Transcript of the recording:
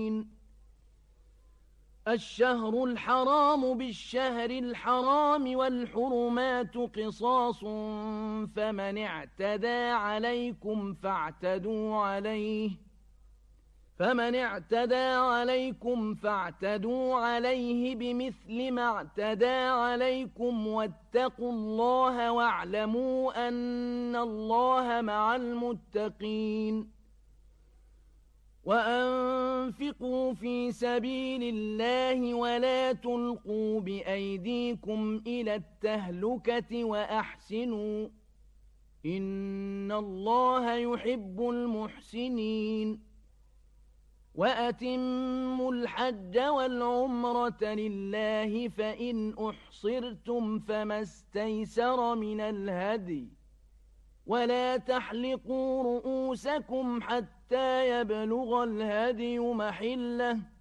الشهر الحرام بالشهر الحرام والحرمات قصاص فمن اعتدى عليكم فاعتدوا عليه بمثل ما اعتدى عليكم واتقوا الله واعلموا أن الله مع المتقين وأنفقوا في سبيل الله ولا تلقوا بأيديكم إلى التهلكة وأحسنوا إن الله يحب المحسنين وأتموا الحج والعمرة لله فإن أحصرتم فما استيسر من الهدي ولا تحلقوا رؤوسكم حتى يبلغ الهدي محله